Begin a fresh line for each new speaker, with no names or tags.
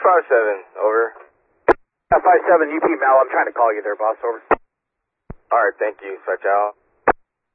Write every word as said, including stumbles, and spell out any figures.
five seven, over.
five seven, U P Mal, I'm trying to call you there, boss, over.
Alright, thank you. Stretch out.